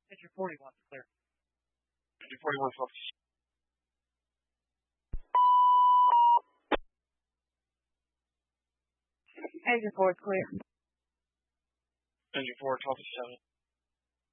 Engine 40 wants to clear. Engine 41 focus. Engine 4 is clear. Engine 4, 12 to 7.